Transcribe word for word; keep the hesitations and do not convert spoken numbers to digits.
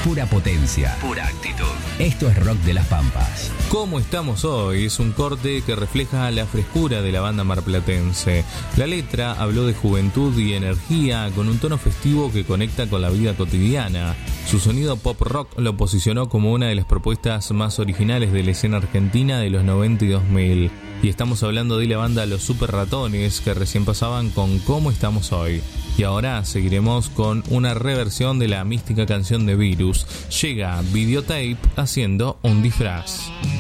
Pura potencia. Pura actitud. Esto es Rock de las Pampas. ¿Cómo estamos hoy? Es un corte que refleja la frescura de la banda marplatense. La letra habló de juventud y energía con un tono festivo que conecta con la vida cotidiana. Su sonido pop rock lo posicionó como una de las propuestas más originales de la escena argentina de los noventa y dos mil. Y estamos hablando de la banda Los Super Ratones, que recién pasaban con ¿Cómo estamos hoy? Y ahora seguiremos con una reversión de la mística canción de Virus. Llega Videotape haciendo un disfraz.